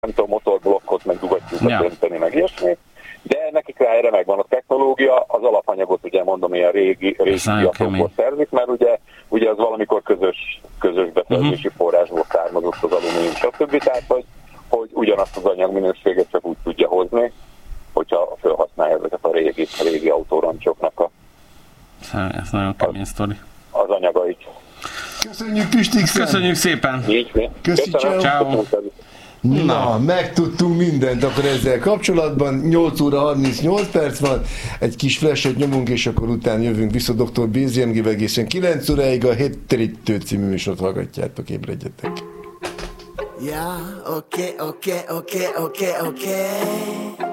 nem tudom, motorblokkot, meg dugattyúkat dönteni, meg ilyesmi. De nekik rá erre megvan a technológia, az alapanyagot ugye mondom, ilyen régi apróból szerzik, mert ugye az valamikor közös beszerzési forrásból származott az alumínium, stb. Tehát, hogy ugyanazt az anyagminőséget csak úgy tudja hozni, hogyha felhasználja ezeket a régi autórancsoknak ez nagyon kemény sztori. Az anyagait. Köszönjük, Püstixen! Köszönjük szépen! Köszönjük, ciao. Na, megtudtunk mindent akkor ezzel kapcsolatban. 8 óra 38 perc van, egy kis flashet nyomunk, és akkor utána jövünk vissza Dr. BZMG-vel egészen 9 óráig a Hétterítő című műsort hallgatjátok, ébredjetek. Yeah, okay.